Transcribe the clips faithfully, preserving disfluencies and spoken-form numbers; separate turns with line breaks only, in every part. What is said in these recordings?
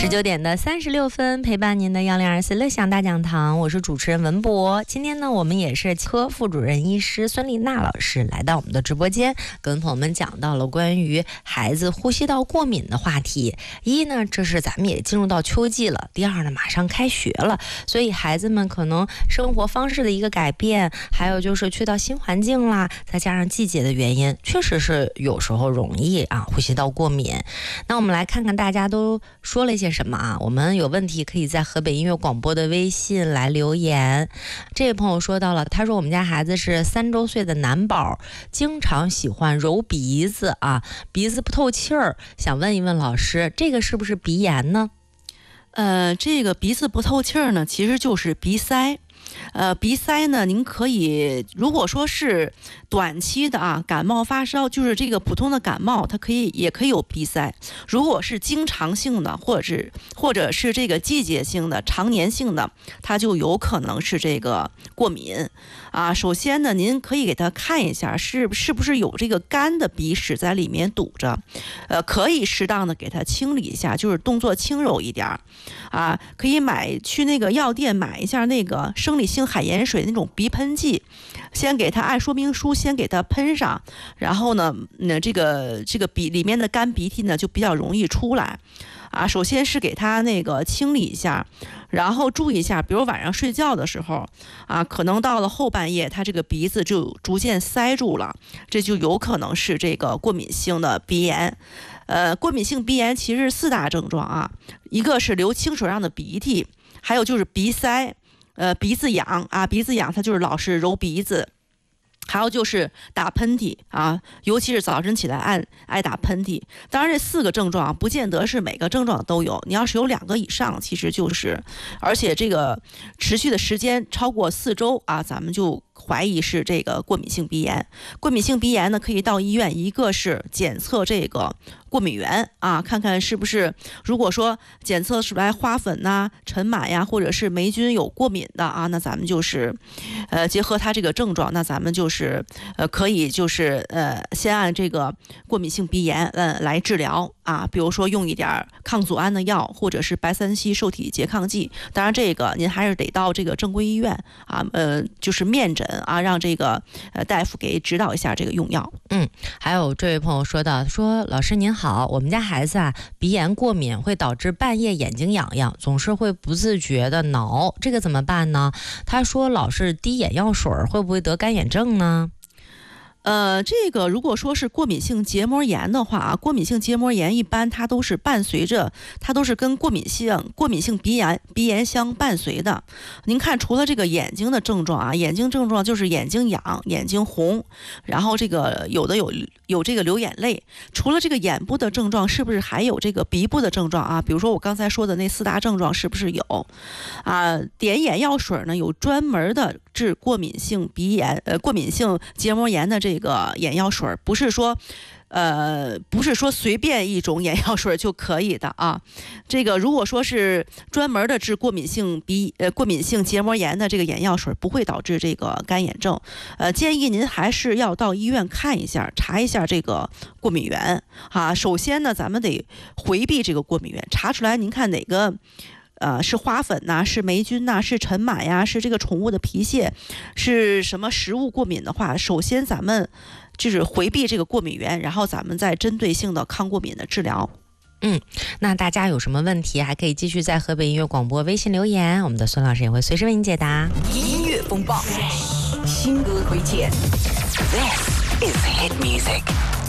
十九点的三十六分，陪伴您的幺零二四乐享大讲堂，我是主持人文博。今天呢，我们也是科副主任医师孙丽娜老师来到我们的直播间，跟朋友们讲到了关于孩子呼吸道过敏的话题。一呢，这是咱们也进入到秋季了；第二呢，马上开学了，所以孩子们可能生活方式的一个改变，还有就是去到新环境啦，再加上季节的原因，确实是有时候容易啊呼吸道过敏。那我们来看看大家都说了一些什么啊？我们有问题可以在河北音乐广播的微信来留言。这位朋友说到了，他说我们家孩子是三周岁的男宝，经常喜欢揉鼻子啊，鼻子不透气儿，想问一问老师，这个是不是鼻炎呢？
呃，这个鼻子不透气儿呢，其实就是鼻塞。呃，鼻塞呢，您可以如果说是短期的啊，感冒发烧，就是这个普通的感冒，它可以也可以有鼻塞。如果是经常性的，或者是或者是这个季节性的、常年性的，它就有可能是这个过敏啊。首先呢，您可以给他看一下是是不是有这个干的鼻屎在里面堵着，呃，可以适当的给他清理一下，就是动作轻柔一点啊，可以买去那个药店买一下那个生理性海盐水那种鼻喷剂，先给他按说明书先给他喷上，然后呢，那这个这个鼻里面的干鼻涕呢就比较容易出来啊。首先是给他那个清理一下，然后注意一下，比如晚上睡觉的时候啊，可能到了后半夜，他这个鼻子就逐渐塞住了，这就有可能是这个过敏性的鼻炎。呃，过敏性鼻炎其实是四大症状啊，一个是流清水样的鼻涕，还有就是鼻塞。呃，鼻子痒啊，鼻子痒，它就是老是揉鼻子，还有就是打喷嚏啊，尤其是早晨起来爱爱打喷嚏。当然，这四个症状不见得是每个症状都有，你要是有两个以上，其实就是，而且这个持续的时间超过四周啊，咱们就怀疑是这个过敏性鼻炎。过敏性鼻炎呢，可以到医院，一个是检测这个过敏源啊，看看是不是，如果说检测出来花粉呐、尘螨呀，或者是霉菌有过敏的啊，那咱们就是，呃，结合它这个症状，那咱们就是呃可以就是呃先按这个过敏性鼻炎嗯、呃、来治疗啊，比如说用一点抗组胺的药，或者是白三烯受体拮抗剂。当然，这个您还是得到这个正规医院啊，呃，就是面诊啊，让这个呃大夫给指导一下这个用药。
嗯，还有这位朋友说到，说老师您好，我们家孩子啊鼻炎过敏会导致半夜眼睛痒痒，总是会不自觉的挠，这个怎么办呢？他说老是滴眼药水，会不会得干眼症呢？
呃，这个如果说是过敏性结膜炎的话啊，过敏性结膜炎一般它都是伴随着，它都是跟过敏性过敏性鼻炎鼻炎相伴随的。您看，除了这个眼睛的症状啊，眼睛症状就是眼睛痒、眼睛红，然后这个有的有有这个流眼泪。除了这个眼部的症状，是不是还有这个鼻部的症状啊？比如说我刚才说的那四大症状，是不是有啊？点眼药水呢，有专门的治过敏性鼻炎、呃过敏性结膜炎的这。这个眼药水不是说，呃，不是说随便一种眼药水就可以的啊。这个如果说是专门的治过敏性鼻呃过敏性结膜炎的这个眼药水，不会导致这个干眼症。呃，建议您还是要到医院看一下，查一下这个过敏源啊。首先呢，咱们得回避这个过敏源，查出来您看哪个。呃，是花粉呐、啊，是霉菌呐、啊，是尘螨呀，是这个宠物的皮屑，是什么食物过敏的话，首先咱们就是回避这个过敏源，然后咱们再针对性的抗过敏的治疗。
嗯，那大家有什么问题，还可以继续在河北音乐广播微信留言，我们的孙老师也会随时为您解答。
音乐风暴，新歌推荐。This is hit music。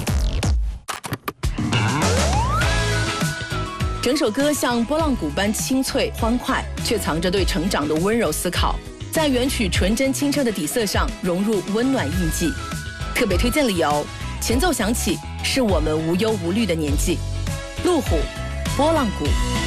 整首歌像波浪鼓般清脆欢快，却藏着对成长的温柔思考，在原曲纯真清澈的底色上融入温暖印记。特别推荐理由，前奏响起，是我们无忧无虑的年纪。路虎，波浪鼓。